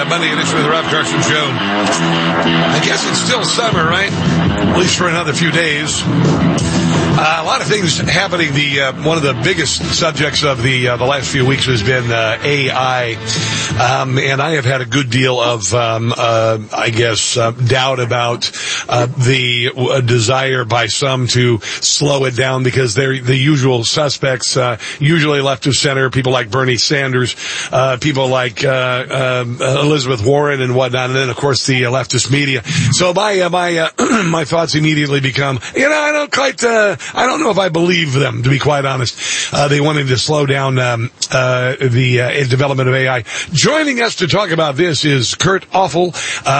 Monday edition of the Rob Carson Show. I guess it's still summer, right? At least for another few days. A lot of things happening. One of the biggest subjects of the last few weeks has been AI, and I have had a good deal of, doubt about the desire by some to slow it down, because they're the usual suspects, usually left of center, people like Bernie Sanders, people like Elizabeth Warren and whatnot, and then of course the leftist media. So my thoughts immediately become, I don't know if I believe them, to be quite honest. They wanted to slow down the development of AI. Joining us to talk about this is Kurt Offel.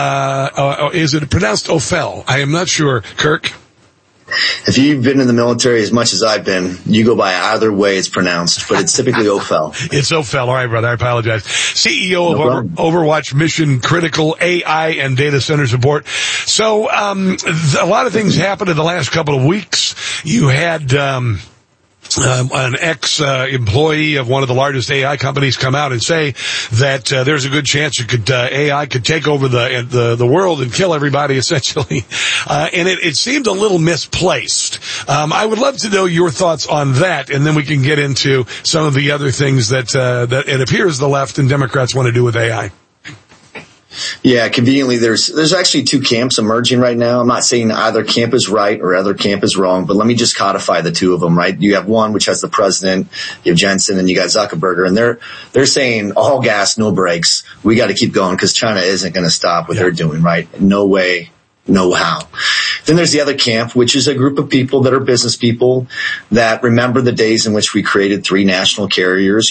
Is it pronounced Offel? I am not sure. Kirk? If you've been in the military as much as I've been, you go by either way it's pronounced, but it's typically Offel. It's Offel. All right, brother. I apologize. CEO of Overwatch Mission Critical AI and Data Center Support. So, a lot of things happened in the last couple of weeks. You had, an ex-employee of one of the largest AI companies come out and say that there's a good chance AI could take over the world and kill everybody, essentially. And it seemed a little misplaced. I would love to know your thoughts on that, and then we can get into some of the other things that it appears the left and Democrats want to do with AI. Yeah, conveniently, there's actually two camps emerging right now. I'm not saying either camp is right or other camp is wrong, but let me just codify the two of them, right? You have one which has the president, you have Jensen, and you got Zuckerberg, and they're saying all gas, no brakes. We got to keep going because China isn't going to stop what they're doing, right? No way, no how. Then there's the other camp, which is a group of people that are business people that remember the days in which we created three national carriers,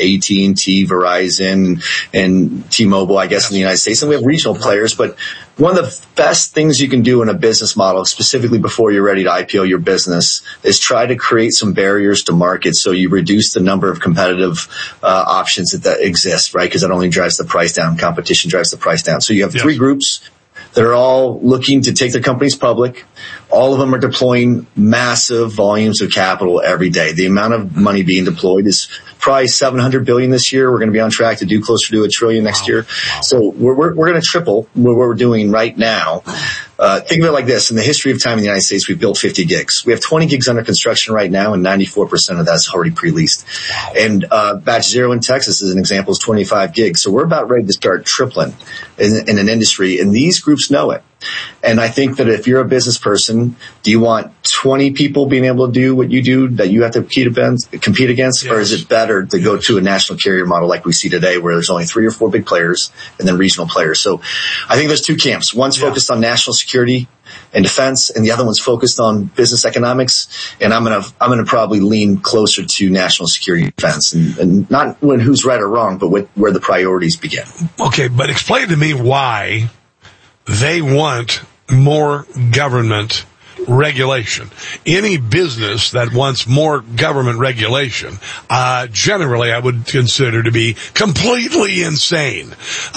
AT&T, Verizon, and T-Mobile, I guess, in the United States. And we have regional players. But one of the best things you can do in a business model, specifically before you're ready to IPO your business, is try to create some barriers to market so you reduce the number of competitive options that exist, right? Because that only drives the price down. Competition drives the price down. So you have three groups that are all looking to take their companies public. All of them are deploying massive volumes of capital every day. The amount of money being deployed is probably $700 billion this year. We're going to be on track to do closer to $1 trillion next year. So we're going to triple what we're doing right now. Think of it like this. In the history of time in the United States, we've built 50 gigs. We have 20 gigs under construction right now, and 94% of that's already pre-leased. And Batch Zero in Texas, as an example, is 25 gigs. So we're about ready to start tripling in an industry, and these groups know it. And I think that if you're a business person, do you want 20 people being able to do what you do that you have to compete against? Yes. Or is it better to go to a national carrier model like we see today, where there's only 3 or 4 big players and then regional players? So I think there's two camps. One's focused on national security and defense, and the other one's focused on business economics. And I'm gonna probably lean closer to national security and defense, and not when who's right or wrong, but where the priorities begin. Okay, but explain to me why they want more government regulation. Any business that wants more government regulation, generally I would consider to be completely insane.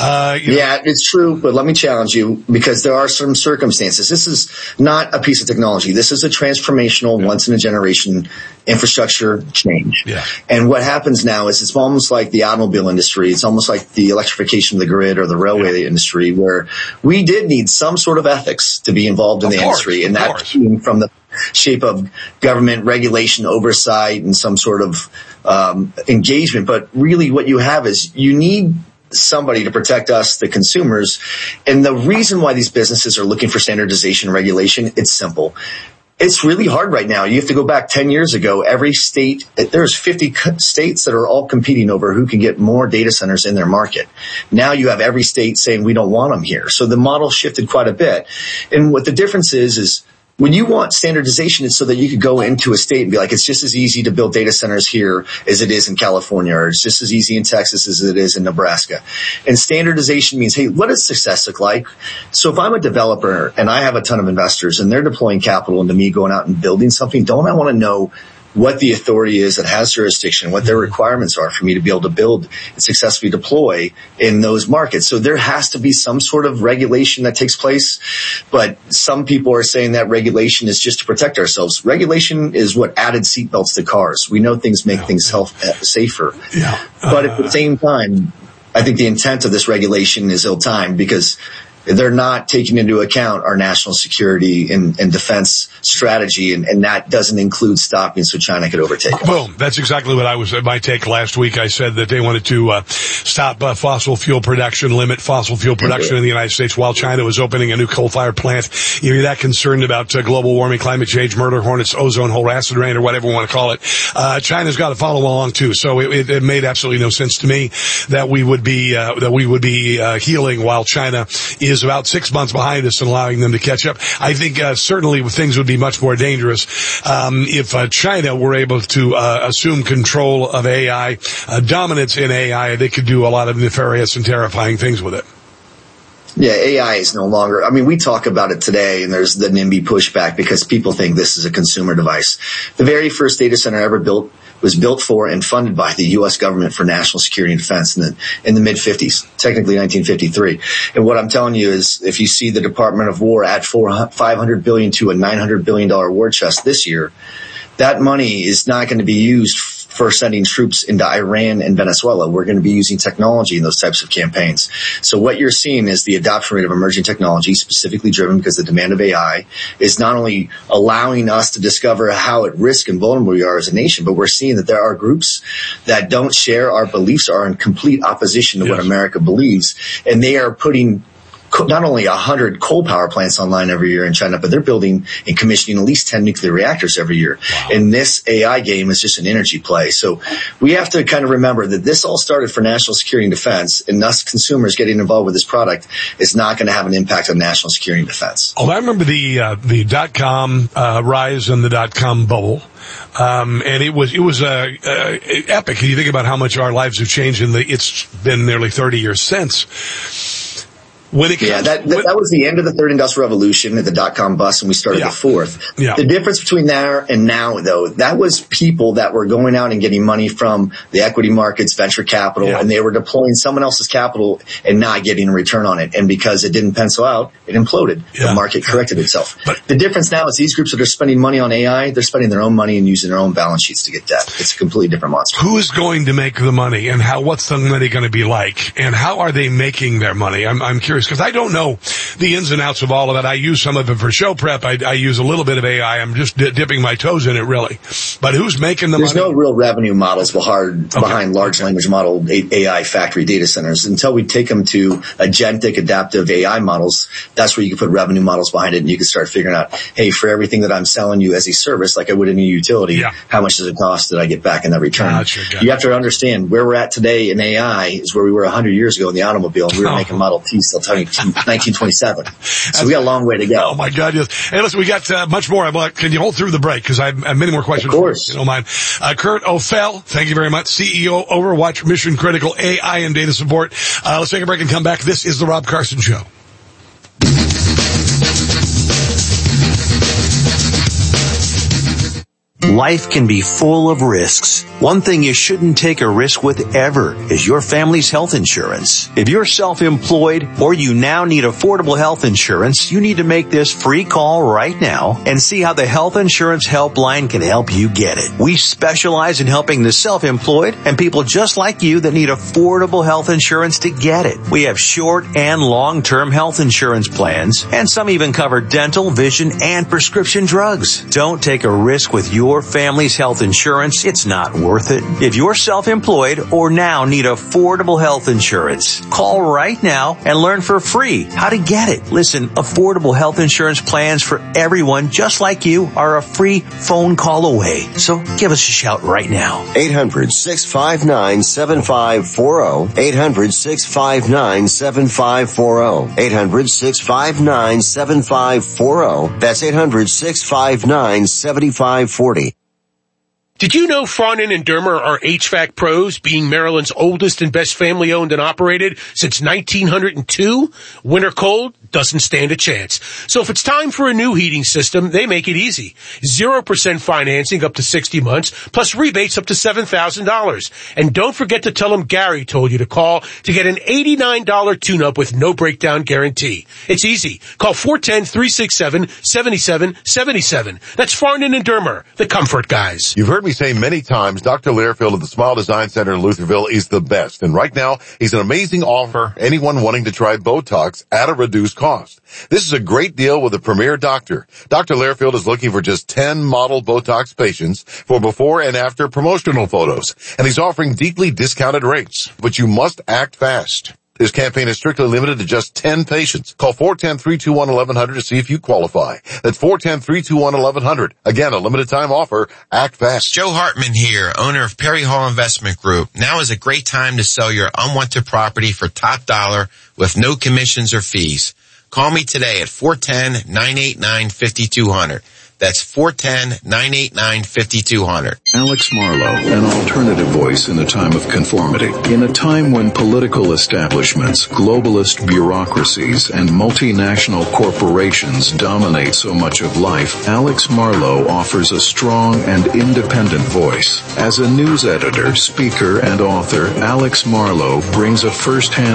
Yeah, it's true, but let me challenge you, because there are some circumstances. This is not a piece of technology. This is a transformational, once-in-a-generation infrastructure change. Yeah. And what happens now is it's almost like the automobile industry. It's almost like the electrification of the grid or the railway industry, where we did need some sort of ethics to be involved in the industry. And that came from the shape of government regulation, oversight, and some sort of engagement. But really what you have is you need somebody to protect us, the consumers. And the reason why these businesses are looking for standardization and regulation, it's simple. It's really hard right now. You have to go back 10 years ago. Every state, there's 50 states that are all competing over who can get more data centers in their market. Now you have every state saying we don't want them here. So the model shifted quite a bit. And what the difference is when you want standardization, it's so that you could go into a state and be like, it's just as easy to build data centers here as it is in California, or it's just as easy in Texas as it is in Nebraska. And standardization means, hey, what does success look like? So if I'm a developer and I have a ton of investors and they're deploying capital into me going out and building something, don't I want to know what the authority is that has jurisdiction, what their requirements are for me to be able to build and successfully deploy in those markets? So there has to be some sort of regulation that takes place, but some people are saying that regulation is just to protect ourselves. Regulation is what added seatbelts to cars. We know things make things safer. But at the same time, I think the intent of this regulation is ill-timed because they're not taking into account our national security and defense strategy, and that doesn't include stopping so China could overtake us. Boom. That's exactly what I was, my take last week. I said that they wanted to stop fossil fuel production, limit fossil fuel production in the United States while China was opening a new coal-fired plant. You're that concerned about global warming, climate change, murder hornets, ozone hole, acid rain, or whatever we want to call it. China's got to follow along too. So it made absolutely no sense to me that we would be healing while China is about 6 months behind us and allowing them to catch up. I think certainly things would be much more dangerous if China were able to assume control of AI, dominance in AI. They could do a lot of nefarious and terrifying things with it. Yeah, AI is no longer, I mean, we talk about it today and there's the NIMBY pushback because people think this is a consumer device. The very first data center ever built was built for and funded by the U.S. government for national security and defense in the mid-50s, technically 1953. And what I'm telling you is if you see the Department of War add $500 billion to a $900 billion war chest this year, that money is not going to be used for sending troops into Iran and Venezuela. We're going to be using technology in those types of campaigns. So what you're seeing is the adoption rate of emerging technology, specifically driven because the demand of AI is not only allowing us to discover how at risk and vulnerable we are as a nation, but we're seeing that there are groups that don't share our beliefs, are in complete opposition to what America believes, and they are putting not only 100 coal power plants online every year in China, but they're building and commissioning at least 10 nuclear reactors every year. Wow. And this AI game is just an energy play. So we have to kind of remember that this all started for national security and defense, and us consumers getting involved with this product is not going to have an impact on national security and defense. Oh, I remember the dot-com rise and the dot-com bubble. And it was epic. You think about how much our lives have changed it's been nearly 30 years since. That was the end of the third industrial revolution at the dot-com bust, and we started the fourth. Yeah. The difference between there and now, though, that was people that were going out and getting money from the equity markets, venture capital, and they were deploying someone else's capital and not getting a return on it. And because it didn't pencil out, it imploded. The market corrected itself. But the difference now is these groups that are spending money on AI, they're spending their own money and using their own balance sheets to get debt. It's a completely different monster. Who is going to make the money, and what's the money going to be like, and how are they making their money? I'm curious, because I don't know the ins and outs of all of it. I use some of it for show prep. I use a little bit of AI. I'm just dipping my toes in it, really. But who's making the money? There's no real revenue models behind large language model AI factory data centers. Until we take them to agentic adaptive AI models, that's where you can put revenue models behind it, and you can start figuring out, hey, for everything that I'm selling you as a service, like I would in a utility, how much does it cost that I get back in that return? Gotcha. You have to understand where we're at today in AI is where we were 100 years ago in the automobile, and we were making Model Ts till 1927. So we got a long way to go. Oh my God, yes. Hey, listen, we got much more. Can you hold through the break? Because I have many more questions. Of course. You don't mind. Kurt O'Fell, thank you very much. CEO, Overwatch Mission Critical AI and Data Support. Let's take a break and come back. This is The Rob Carson Show. Life can be full of risks. One thing you shouldn't take a risk with ever is your family's health insurance. If you're self-employed or you now need affordable health insurance, you need to make this free call right now and see how the Health Insurance Helpline can help you get it. We specialize in helping the self-employed and people just like you that need affordable health insurance to get it. We have short and long-term health insurance plans, and some even cover dental, vision, and prescription drugs. Don't take a risk with your family's health insurance. It's not worth it. If you're self-employed or now need affordable health insurance, call right now and learn for free how to get it. Listen, affordable health insurance plans for everyone just like you are a free phone call away. So give us a shout right now. 800-659-7540. 800-659-7540. 800-659-7540. That's 800-659-7540. Did you know Farnan and Dermer are HVAC pros, being Maryland's oldest and best family-owned and operated since 1902? Winter cold doesn't stand a chance. So if it's time for a new heating system, they make it easy. 0% financing up to 60 months, plus rebates up to $7,000. And don't forget to tell them Gary told you to call to get an $89 tune-up with no breakdown guarantee. It's easy. Call 410-367-7777. That's Farnan and Dermer, the comfort guys. You've heard me me say many times, Dr. Learfield of the Smile Design Center in Lutherville is the best. And right now, he's an amazing offer for anyone wanting to try Botox at a reduced cost. This is a great deal with a premier doctor. Dr. Learfield is looking for just 10 model Botox patients for before and after promotional photos. And he's offering deeply discounted rates. But you must act fast. This campaign is strictly limited to just 10 patients. Call 410-321-1100 to see if you qualify. That's 410-321-1100. Again, a limited time offer. Act fast. Joe Hartman here, owner of Perry Hall Investment Group. Now is a great time to sell your unwanted property for top dollar with no commissions or fees. Call me today at 410-989-5200. That's 410-989-5200. Alex Marlow, an alternative voice in a time of conformity. In a time when political establishments, globalist bureaucracies, and multinational corporations dominate so much of life, Alex Marlow offers a strong and independent voice. As a news editor, speaker, and author, Alex Marlow brings a first-hand